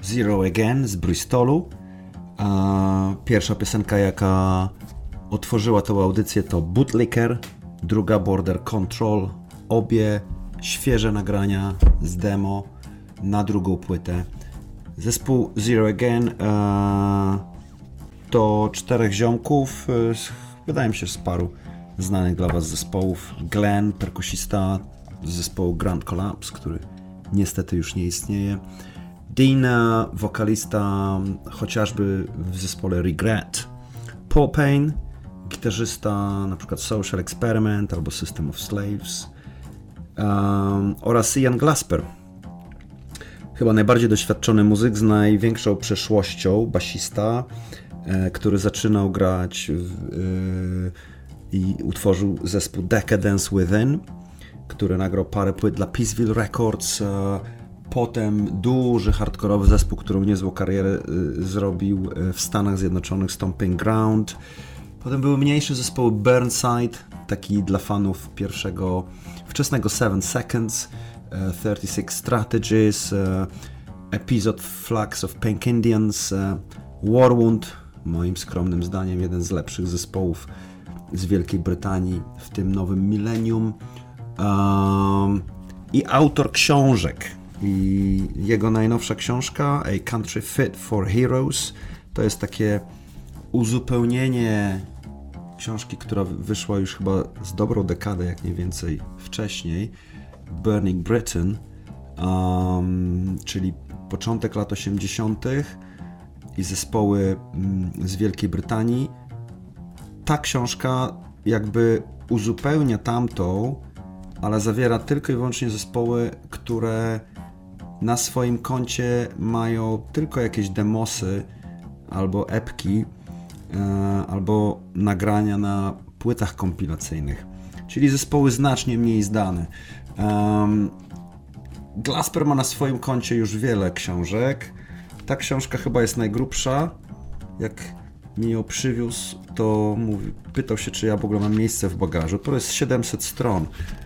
Zero Again z Bristolu. Pierwsza piosenka, jaka otworzyła tę audycję, to Bootlicker, druga Border Control. Obie świeże nagrania z demo na drugą płytę. Zespół Zero Again to 4 ziomków, wydaje mi się z paru znanych dla Was zespołów. Glenn, perkusista z zespołu Grand Collapse, który niestety już nie istnieje. Dean, wokalista chociażby w zespole Regret. Paul Payne, gitarzysta na przykład Social Experiment albo System of Slaves. Oraz Ian Glasper, chyba najbardziej doświadczony muzyk z największą przeszłością, basista, który zaczynał grać i utworzył zespół Decadence Within, który nagrał parę płyt dla Peaceville Records. Potem duży hardkorowy zespół, który niezłą karierę zrobił w Stanach Zjednoczonych, Stomping Ground. Potem były mniejsze zespoły, Burnside, taki dla fanów pierwszego, wczesnego 7 Seconds, 36 Strategies, Episode Flux of Pink Indians, Warwound, moim skromnym zdaniem jeden z lepszych zespołów z Wielkiej Brytanii w tym nowym milenium, i autor książek. I jego najnowsza książka, A Country Fit for Heroes, to jest takie uzupełnienie książki, która wyszła już chyba z dobrą dekadę, jak nie więcej, wcześniej, Burning Britain, czyli początek lat 80. i zespoły z Wielkiej Brytanii. Ta książka jakby uzupełnia tamtą, ale zawiera tylko i wyłącznie zespoły, które na swoim koncie mają tylko jakieś demosy albo epki, albo nagrania na płytach kompilacyjnych, czyli zespoły znacznie mniej znane. Glasper ma na swoim koncie już wiele książek. Ta książka chyba jest najgrubsza. Jak mi ją przywiózł, to pytał się, czy ja w ogóle mam miejsce w bagażu. To jest 700 stron.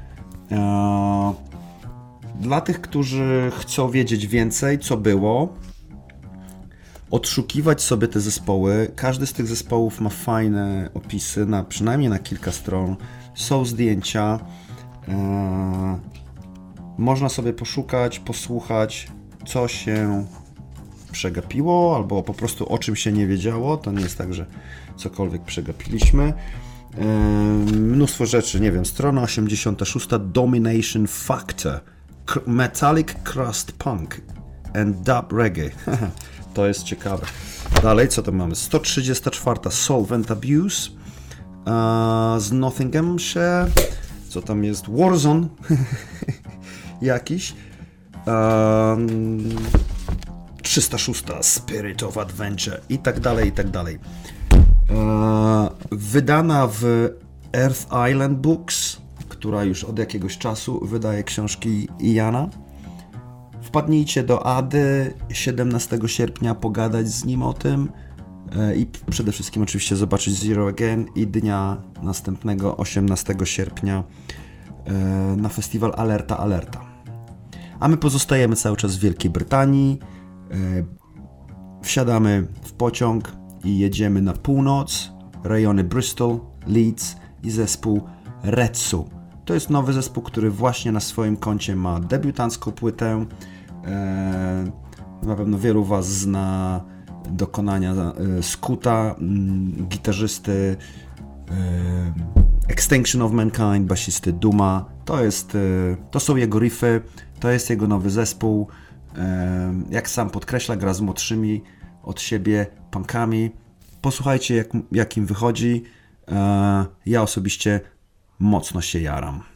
Dla tych, którzy chcą wiedzieć więcej, co było, odszukiwać sobie te zespoły. Każdy z tych zespołów ma fajne opisy, przynajmniej na kilka stron. Są zdjęcia. Można sobie poszukać, posłuchać, co się przegapiło, albo po prostu o czym się nie wiedziało. To nie jest tak, że cokolwiek przegapiliśmy. Mnóstwo rzeczy, nie wiem, strona 86, Domination Factor, Metallic Crust Punk and Dub Reggae. To jest ciekawe. Dalej, co to mamy? 134, Solvent Abuse z Nottinghamshire. Co tam jest? Warzone jakiś. 306, Spirit of Adventure i tak dalej, i tak dalej. Wydana w Earth Island Books, która już od jakiegoś czasu wydaje książki Iana. Wpadnijcie do Ady 17 sierpnia, pogadać z nim o tym i przede wszystkim oczywiście zobaczyć Zero Again i dnia następnego 18 sierpnia na festiwal Alerta Alerta. A my pozostajemy cały czas w Wielkiej Brytanii, wsiadamy w pociąg i jedziemy na północ, rejony Bristol, Leeds i zespół Retsu. To jest nowy zespół, który właśnie na swoim koncie ma debiutancką płytę. Na pewno wielu Was zna dokonania Scoota, gitarzysty Extinction of Mankind, basisty Duma. To są jego riffy, to jest jego nowy zespół. Jak sam podkreśla, gra z młodszymi od siebie punkami. Posłuchajcie, jak im wychodzi. Ja osobiście mocno się jaram.